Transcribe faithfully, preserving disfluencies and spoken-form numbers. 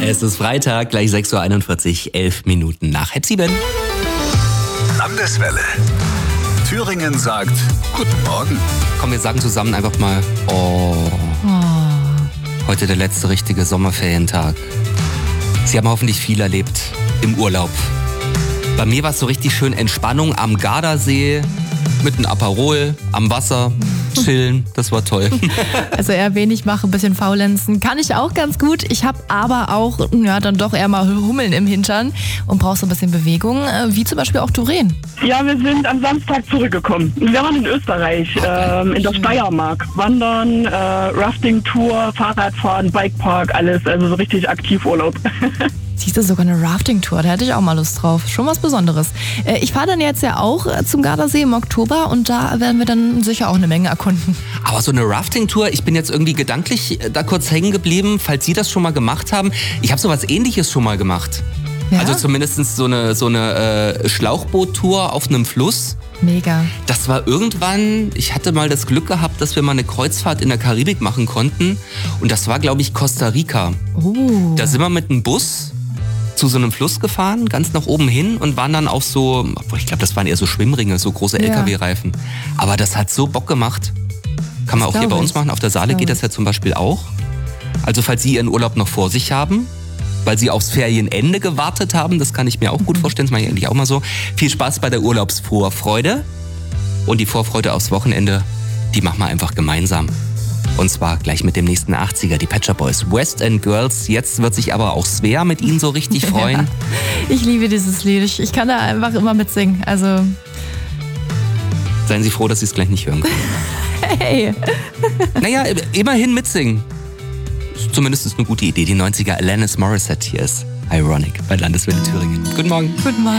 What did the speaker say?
Es ist Freitag, gleich sechs Uhr einundvierzig, elf Minuten nach halb sieben. Landeswelle. Thüringen sagt Guten Morgen. Komm, wir sagen zusammen einfach mal, oh, heute der letzte richtige Sommerferientag. Sie haben hoffentlich viel erlebt im Urlaub. Bei mir war es so richtig schön Entspannung am Gardasee, mit einem Aperol, am Wasser, chillen, das war toll. Also eher wenig machen, ein bisschen faulenzen. Kann ich auch ganz gut. Ich habe aber auch ja, dann doch eher mal Hummeln im Hintern und brauche so ein bisschen Bewegung, wie zum Beispiel auch Doreen. Ja, wir sind am Samstag zurückgekommen. Wir waren in Österreich, ähm, in der Steiermark. Wandern, äh, Rafting-Tour, Fahrradfahren, Bikepark, alles. Also so richtig Aktivurlaub. Siehst du, sogar eine Rafting-Tour, da hätte ich auch mal Lust drauf. Schon was Besonderes. Ich fahre dann jetzt ja auch zum Gardasee im Oktober und da werden wir dann sicher auch eine Menge erkunden. Aber so eine Rafting-Tour, ich bin jetzt irgendwie gedanklich da kurz hängen geblieben, falls Sie das schon mal gemacht haben. Ich habe sowas Ähnliches schon mal gemacht. Ja? Also zumindest so eine, so eine äh, Schlauchboot-Tour auf einem Fluss. Mega. Das war irgendwann, ich hatte mal das Glück gehabt, dass wir mal eine Kreuzfahrt in der Karibik machen konnten. Und das war, glaube ich, Costa Rica. Oh. Da sind wir mit einem Bus zu so einem Fluss gefahren, ganz nach oben hin und waren dann auf so, obwohl ich glaube, das waren eher so Schwimmringe, so große Ja. L K W-Reifen. Aber das hat so Bock gemacht. Kann man Das auch hier glaub bei uns ich. machen. Auf der Saale Das geht glaub das ja zum Beispiel auch. Also falls Sie Ihren Urlaub noch vor sich haben, weil Sie aufs Ferienende gewartet haben, das kann ich mir auch gut vorstellen, das mache ich eigentlich auch mal so. Viel Spaß bei der Urlaubsvorfreude. Und die Vorfreude aufs Wochenende, die machen wir einfach gemeinsam. Und zwar gleich mit dem nächsten achtziger, die Pet Shop Boys, West End Girls. Jetzt wird sich aber auch Svea mit Ihnen so richtig freuen. Ja. Ich liebe dieses Lied. Ich, ich kann da einfach immer mitsingen. Also, Seien Sie froh, dass Sie es gleich nicht hören können. hey. Naja, immerhin mitsingen. Zumindest ist eine gute Idee. Die neunziger Alanis Morissette hier ist Ironic bei Landeswelle Thüringen. Guten Morgen. Guten Morgen.